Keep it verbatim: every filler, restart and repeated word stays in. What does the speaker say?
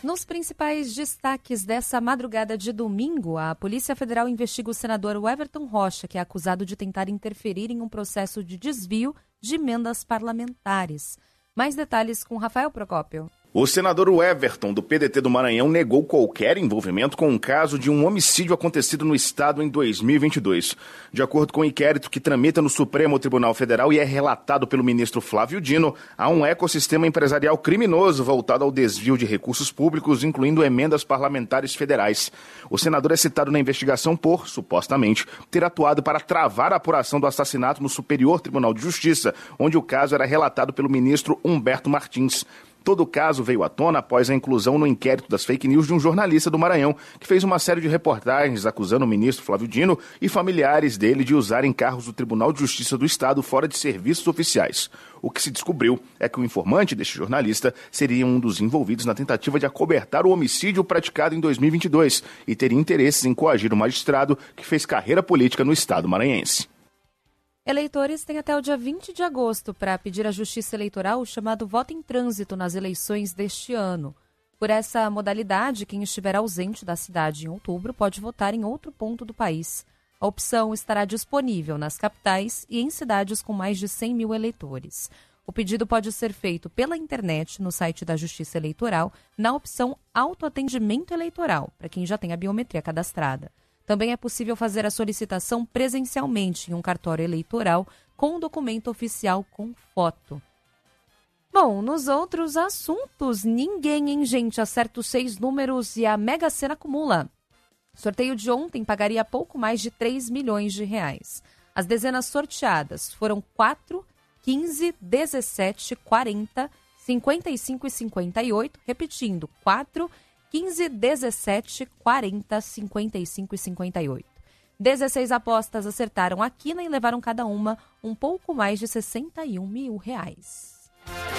Nos principais destaques dessa madrugada de domingo, a Polícia Federal investiga o senador Everton Rocha, que é acusado de tentar interferir em um processo de desvio de emendas parlamentares. Mais detalhes com Rafael Procópio. O senador Everton, do P D T do Maranhão, negou qualquer envolvimento com um caso de um homicídio acontecido no estado em dois mil e vinte e dois. De acordo com o inquérito que tramita no Supremo Tribunal Federal e é relatado pelo ministro Flávio Dino, há um ecossistema empresarial criminoso voltado ao desvio de recursos públicos, incluindo emendas parlamentares federais. O senador é citado na investigação por, supostamente, ter atuado para travar a apuração do assassinato no Superior Tribunal de Justiça, onde o caso era relatado pelo ministro Humberto Martins. Todo o caso veio à tona após a inclusão no inquérito das fake news de um jornalista do Maranhão, que fez uma série de reportagens acusando o ministro Flávio Dino e familiares dele de usarem cargos do Tribunal de Justiça do Estado fora de serviços oficiais. O que se descobriu é que o informante deste jornalista seria um dos envolvidos na tentativa de acobertar o homicídio praticado em dois mil e vinte e dois e teria interesses em coagir o magistrado que fez carreira política no estado maranhense. Eleitores têm até o dia vinte de agosto para pedir à Justiça Eleitoral o chamado voto em trânsito nas eleições deste ano. Por essa modalidade, quem estiver ausente da cidade em outubro pode votar em outro ponto do país. A opção estará disponível nas capitais e em cidades com mais de cem mil eleitores. O pedido pode ser feito pela internet no site da Justiça Eleitoral, na opção Autoatendimento Eleitoral, para quem já tem a biometria cadastrada. Também é possível fazer a solicitação presencialmente em um cartório eleitoral com um documento oficial com foto. Bom, nos outros assuntos, ninguém, hein, gente, acerta os seis números e a Mega Sena acumula. O sorteio de ontem pagaria pouco mais de três milhões de reais. As dezenas sorteadas foram quatro, quinze, dezessete, quarenta, cinquenta e cinco e cinquenta e oito, repetindo, quatro, quinze, dezessete, quarenta, cinquenta e cinco e cinquenta e oito. dezesseis apostas acertaram a quina e levaram cada uma um pouco mais de sessenta e um mil reais.